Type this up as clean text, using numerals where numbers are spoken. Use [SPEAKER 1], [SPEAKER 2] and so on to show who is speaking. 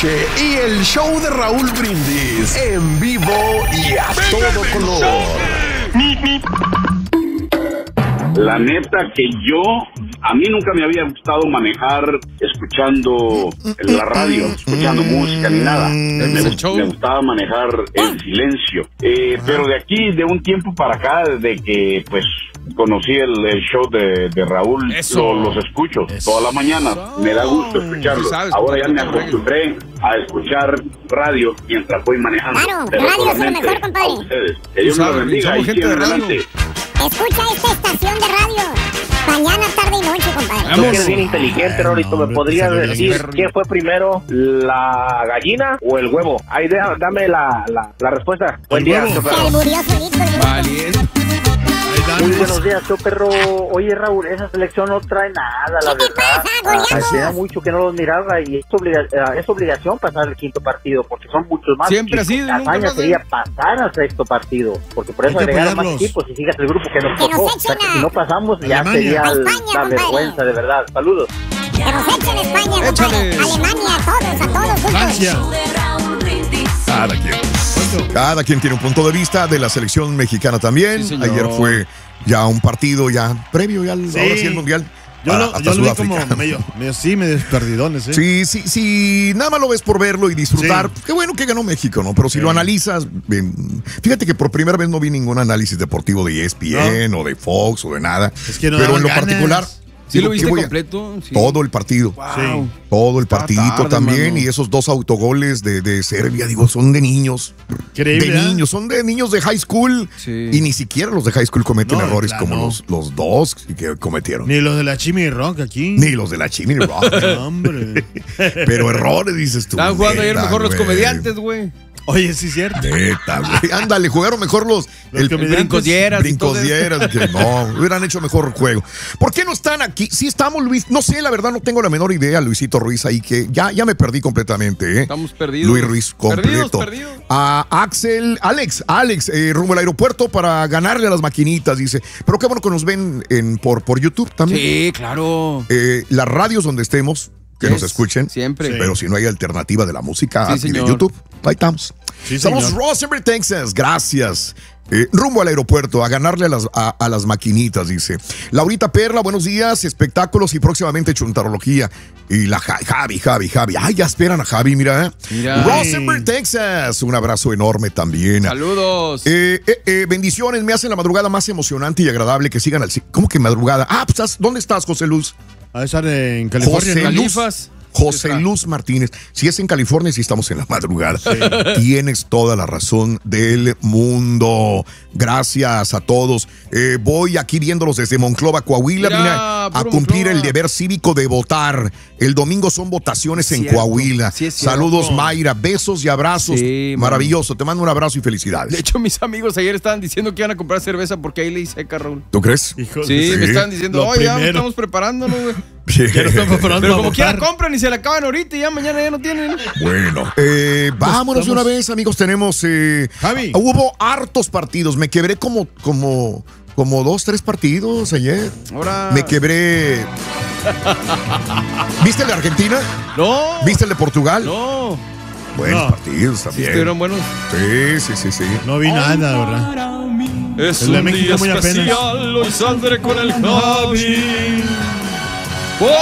[SPEAKER 1] noche y el show de Raúl Brindis en vivo y a todo color.
[SPEAKER 2] La neta que a mí nunca me había gustado manejar escuchando la radio, escuchando música ni nada. Me gustaba manejar en silencio. Pero de aquí, de un tiempo para acá, desde que pues conocí el show de Raúl, los escucho toda la mañana. Me da gusto escucharlos. Ahora ya me acostumbré a escuchar radio mientras voy manejando.
[SPEAKER 3] Claro, radio es lo mejor, compadre.
[SPEAKER 2] A ustedes. Que Dios me los bendiga y sigan adelante.
[SPEAKER 3] Escucha esta estación de radio mañana, tarde y noche, compadre.
[SPEAKER 4] Tú que eres bien inteligente, Rorito, ¿me podrías decir quién fue primero, la gallina o el huevo? Ahí dame la respuesta. Buen día,
[SPEAKER 3] Se alburió solito.
[SPEAKER 4] Muy buenos días, yo perro. Oye, Raúl, esa selección no trae nada, la verdad. Hacía mucho que no los miraba y es obligación pasar el quinto partido porque son muchos más.
[SPEAKER 5] Siempre así.
[SPEAKER 4] La hazaña sería pasar al sexto partido porque por eso agregaron más equipos y fíjate el grupo que nos tocó. O sea, que si no pasamos ya sería la vergüenza, de verdad. Saludos.
[SPEAKER 3] Que nos echen España, compadre. Alemania, a todos
[SPEAKER 6] Francia.
[SPEAKER 7] Cada quien tiene un punto de vista de la selección mexicana también.
[SPEAKER 5] Sí,
[SPEAKER 7] ayer fue ya un partido ya previo ya ahora sí el mundial.
[SPEAKER 6] Yo lo vi como medio perdidones, ¿eh?
[SPEAKER 7] Sí, nada más lo ves por verlo y disfrutar. Sí. Qué bueno que ganó México, ¿no? Pero si lo analizas, fíjate que por primera vez no vi ningún análisis deportivo de ESPN o de Fox o de nada.
[SPEAKER 6] Es que no
[SPEAKER 7] pero en lo
[SPEAKER 6] ganas.
[SPEAKER 7] particular.
[SPEAKER 5] ¿Sí lo viste completo? Sí.
[SPEAKER 7] Todo el partido.
[SPEAKER 5] Wow.
[SPEAKER 7] Sí. Todo el partidito también. Mano. Y esos 2 autogoles de Serbia, digo, son de niños.
[SPEAKER 6] Increíble,
[SPEAKER 7] de niños, son de niños de high school.
[SPEAKER 5] Sí.
[SPEAKER 7] Y ni siquiera los de high school cometen errores como los dos que cometieron.
[SPEAKER 6] Ni los de la Chimney Rock aquí.
[SPEAKER 7] Ni los de la Chimney Rock.
[SPEAKER 6] Hombre.
[SPEAKER 7] Pero errores, dices tú.
[SPEAKER 5] Estaban jugando ayer mejor los comediantes, güey.
[SPEAKER 6] Oye, sí es cierto.
[SPEAKER 7] Neta, güey. Ándale, jugaron mejor los
[SPEAKER 5] brincosieras.
[SPEAKER 7] Brincosieras, que no, hubieran hecho mejor juego. ¿Por qué no están aquí? Sí estamos, Luis. No sé, la verdad no tengo la menor idea, Luisito Ruiz, ahí que ya me perdí completamente, ¿eh?
[SPEAKER 5] Estamos perdidos.
[SPEAKER 7] Luis Ruiz, completo.
[SPEAKER 5] Perdidos.
[SPEAKER 7] A Alex, rumbo al aeropuerto para ganarle a las maquinitas, dice. Pero qué bueno que nos ven por YouTube también.
[SPEAKER 5] Sí, claro.
[SPEAKER 7] Las radios donde estemos, que nos escuchen.
[SPEAKER 5] Siempre.
[SPEAKER 7] Sí. Pero si no hay alternativa de la música
[SPEAKER 5] sí,
[SPEAKER 7] de YouTube, ahí estamos.
[SPEAKER 6] Sí,
[SPEAKER 7] Estamos Rosenberg, Texas. Gracias. Rumbo al aeropuerto a ganarle a las maquinitas, dice. Laurita Perla, buenos días. Espectáculos y próximamente chuntarología. Y la Javi. Ay, ya esperan a Javi, mira. Rosenberg, Texas. Un abrazo enorme también.
[SPEAKER 5] Saludos.
[SPEAKER 7] Bendiciones. Me hacen la madrugada más emocionante y agradable que sigan al... ¿Cómo que madrugada? ¿Dónde estás, José Luz?
[SPEAKER 6] A estar en California.
[SPEAKER 7] José Luz Martínez. Si es en California, sí estamos en la madrugada. Sí. Tienes toda la razón del mundo. Gracias a todos. Voy aquí viéndolos desde Monclova, Coahuila, mira, a cumplir el deber cívico de votar. El domingo son votaciones en Coahuila. Sí, saludos, Mayra. Besos y abrazos. Sí, maravilloso. Te mando un abrazo y felicidades.
[SPEAKER 5] De hecho, mis amigos ayer estaban diciendo que iban a comprar cerveza porque ahí le seca, Raúl.
[SPEAKER 7] ¿Tú crees?
[SPEAKER 5] Sí, me estaban diciendo, ya estamos preparándolo, güey. Pero como quiera compran y se la acaban ahorita y ya mañana ya no tienen.
[SPEAKER 7] Bueno, vámonos de una vez, amigos. Tenemos
[SPEAKER 6] Javi.
[SPEAKER 7] Hubo hartos partidos. Me quebré como 2, 3 partidos ayer.
[SPEAKER 5] Ahora
[SPEAKER 7] me quebré. ¿Viste el de Argentina?
[SPEAKER 5] No.
[SPEAKER 7] ¿Viste el de Portugal?
[SPEAKER 5] No.
[SPEAKER 7] Buenos partidos también.
[SPEAKER 5] ¿Sí estuvieron buenos?
[SPEAKER 7] Sí.
[SPEAKER 6] No vi nada, ¿verdad?
[SPEAKER 5] Es un día especial, hoy saldré con el Javi.